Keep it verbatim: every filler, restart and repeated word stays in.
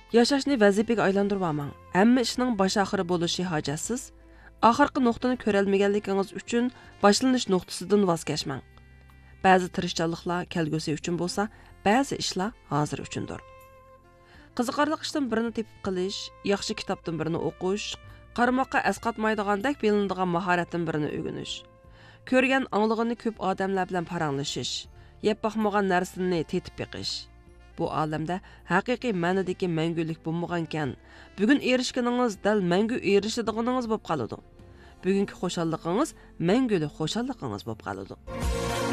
Yashashni vazifaga aylantirib olmang. Hamma ishning bosh oxiri bo'lishi hojatsiz. Oxirgi nuqtani ko'rolmaganligingiz uchun boshlanish nuqtasidan voz kechmang. Ba'zi tirishchanliklar kelgusi uchun bo'lsa, ba'zi ishlar hozir uchundir. Qiziqarli ishdan birini tepib qilish, yaxshi kitobdan birini o'qish, qarmoqqa asqatmaydigandek bilinadigan mahoratdan birini o'rganish, ko'rgan anglag'ini ko'p odamlar bilan paranglashish, yeb baxmagan narsani tetib beqish. Bu olamda haqiqiy ma'nodagi mangulik bo'lmagankan, bugun erishganingiz dal mangu erishadiganingiz bo'lib qoladi. Bugungi xo'shalligingiz mangulik xo'shalligingiz bo'lib qoladi.